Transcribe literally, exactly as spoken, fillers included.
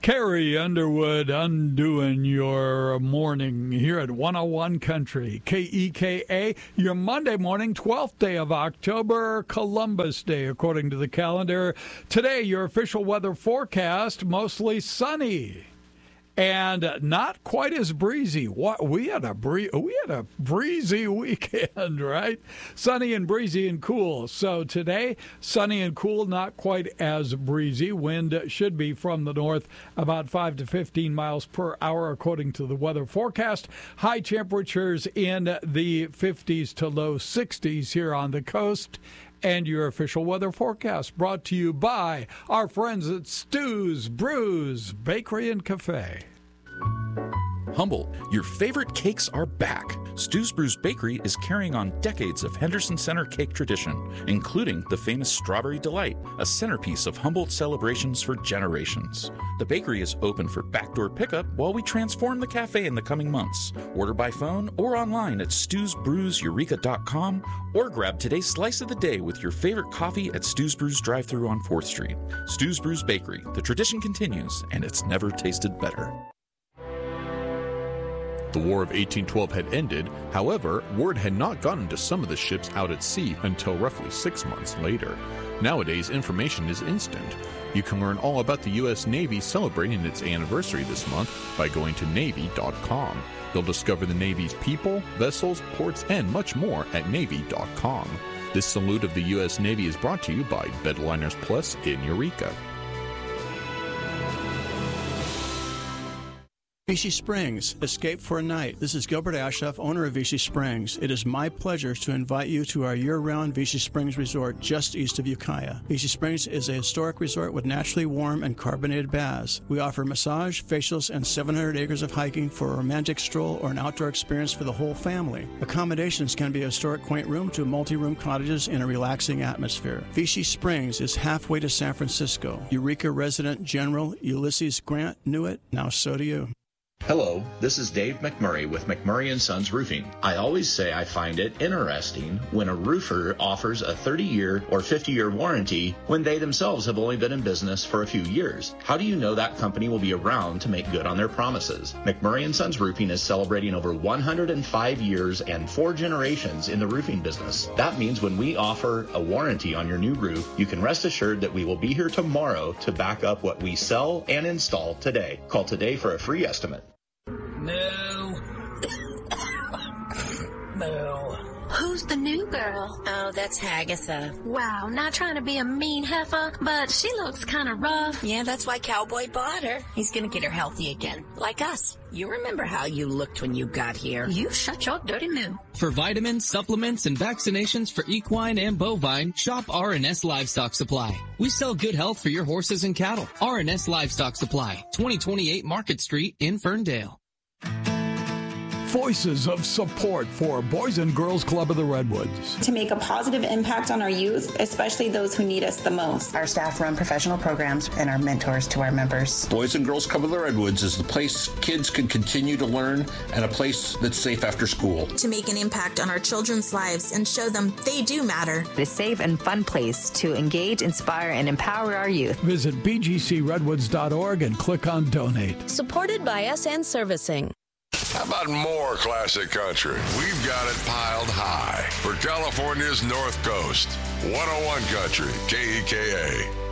Carrie Underwood undoing your morning here at one oh one Country, K E K A, your Monday morning, twelfth day of October, Columbus Day, according to the calendar. Today, your official weather forecast, mostly sunny and not quite as breezy. What we had a bree- we had a breezy weekend, right? Sunny and breezy and cool. So today, sunny and cool, not quite as breezy. Wind should be from the north about five to fifteen miles per hour, according to the weather forecast. High temperatures in the fifties to low sixties here on the coast. And your official weather forecast brought to you by our friends at Stu's Brews Bakery and Cafe. Humboldt, your favorite cakes are back. Stu's Brews Bakery is carrying on decades of Henderson Center cake tradition, including the famous Strawberry Delight, a centerpiece of Humboldt celebrations for generations. The bakery is open for backdoor pickup while we transform the cafe in the coming months. Order by phone or online at stews brews eureka dot com or grab today's slice of the day with your favorite coffee at Stu's Brews drive-thru on fourth street. Stu's Brews Bakery. The tradition continues, and it's never tasted better. The War of eighteen twelve had ended. However, word had not gotten to some of the ships out at sea until roughly six months later. Nowadays, information is instant. You can learn all about the U S Navy celebrating its anniversary this month by going to navy dot com. You'll discover the Navy's people, vessels, ports, and much more at navy dot com. This salute of the U S Navy is brought to you by Bedliners Plus in Eureka. Vichy Springs, escape for a night. This is Gilbert Ashoff, owner of Vichy Springs. It is my pleasure to invite you to our year-round Vichy Springs resort just east of Ukiah. Vichy Springs is a historic resort with naturally warm and carbonated baths. We offer massage, facials, and seven hundred acres of hiking for a romantic stroll or an outdoor experience for the whole family. Accommodations can be a historic quaint room to multi-room cottages in a relaxing atmosphere. Vichy Springs is halfway to San Francisco. Eureka resident General Ulysses Grant knew it, now so do you. Hello, this is Dave McMurray with McMurray and Sons Roofing. I always say I find it interesting when a roofer offers a thirty-year or fifty-year warranty when they themselves have only been in business for a few years. How do you know that company will be around to make good on their promises? McMurray and Sons Roofing is celebrating over one hundred five years and four generations in the roofing business. That means when we offer a warranty on your new roof, you can rest assured that we will be here tomorrow to back up what we sell and install today. Call today for a free estimate. Moo. Moo. Who's the new girl? Oh, that's Hagatha. Wow, not trying to be a mean heifer, but she looks kind of rough. Yeah, that's why Cowboy bought her. He's gonna get her healthy again, like us. You remember how you looked when you got here. You shut your dirty moo. For vitamins, supplements, and vaccinations for equine and bovine, shop R and S Livestock Supply. We sell good health for your horses and cattle. R and S Livestock Supply, twenty twenty-eight Market Street in Ferndale. Voices of support for Boys and Girls Club of the Redwoods. To make a positive impact on our youth, especially those who need us the most. Our staff run professional programs and are mentors to our members. Boys and Girls Club of the Redwoods is the place kids can continue to learn and a place that's safe after school. To make an impact on our children's lives and show them they do matter. A safe and fun place to engage, inspire, and empower our youth. Visit b g c redwoods dot org and click on Donate. Supported by S N Servicing. How about more classic country? We've got it piled high for California's North Coast. one oh one Country, K E K A.